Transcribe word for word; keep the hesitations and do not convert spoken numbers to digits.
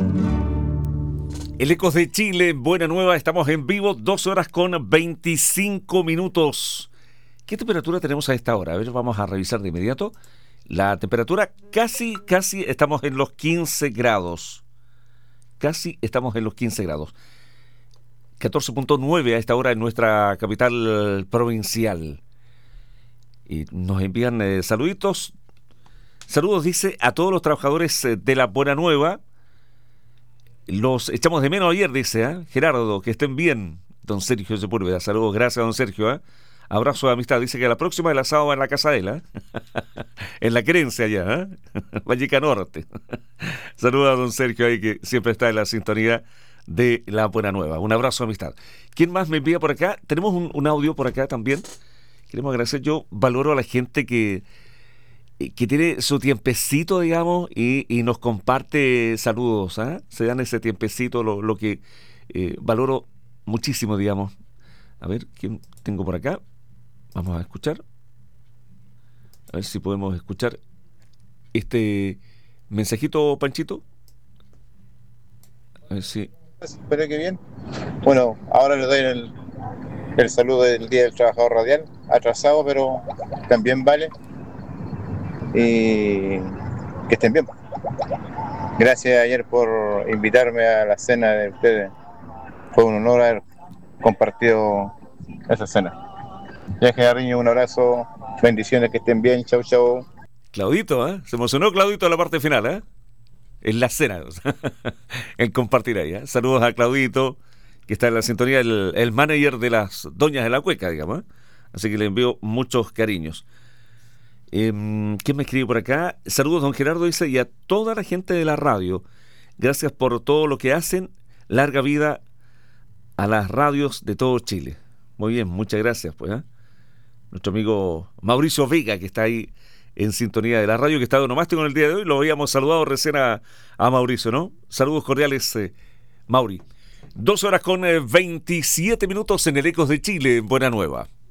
El Ecos de Chile, Buena Nueva, estamos en vivo, dos horas con veinticinco minutos. ¿Qué temperatura tenemos a esta hora? A ver, vamos a revisar de inmediato. La temperatura casi, casi estamos en los quince grados. Casi estamos en los quince grados. catorce punto nueve a esta hora en nuestra capital provincial. Y nos envían eh, saluditos. Saludos, dice, a todos los trabajadores eh, de la Buena Nueva. Los echamos de menos ayer, dice, ¿eh? Gerardo, que estén bien. Don Sergio Sepúlveda, saludos, gracias, don Sergio. ¿eh? Abrazo de amistad. Dice que la próxima el asado va en la casa de él, ¿eh? En la Querencia allá, ¿eh? Valleca Norte. Saludos a don Sergio ahí, que siempre está en la sintonía de la Buena Nueva. Un abrazo de amistad. ¿Quién más me envía por acá? Tenemos un, un audio por acá también. Queremos agradecer. Yo valoro a la gente que que tiene su tiempecito, digamos, y, y nos comparte saludos, ¿eh? Se dan ese tiempecito, lo, lo que eh, valoro muchísimo, digamos. A ver, ¿quién tengo por acá? Vamos a escuchar. A ver si podemos escuchar este mensajito, Panchito. A ver si... Espero que bien. Bueno, ahora les doy el, el saludo del Día del Trabajador Radial, atrasado, pero también vale. Y que estén bien. Gracias ayer por invitarme a la cena de ustedes. Fue un honor haber compartido esa cena. Ya que cariño, un abrazo, bendiciones, que estén bien, chau chau. Claudito, ¿eh? Se emocionó Claudito en la parte final, ¿eh? En la cena, en compartir ahí, ¿eh? Saludos a Claudito, que está en la sintonía, el, el manager de las Doñas de la Cueca, digamos, ¿eh? Así que le envío muchos cariños. Eh, ¿Quién me escribe por acá? Saludos, don Gerardo, dice, y a toda la gente de la radio. Gracias por todo lo que hacen. Larga vida a las radios de todo Chile. Muy bien, muchas gracias, pues, ¿eh? Nuestro amigo Mauricio Vega, que está ahí en sintonía de la radio, que está de onomástico en el día de hoy. Lo habíamos saludado recién a, a Mauricio, ¿no? Saludos cordiales, eh, Mauri. Dos horas con eh, veintisiete minutos en el Ecos de Chile, en Buena Nueva.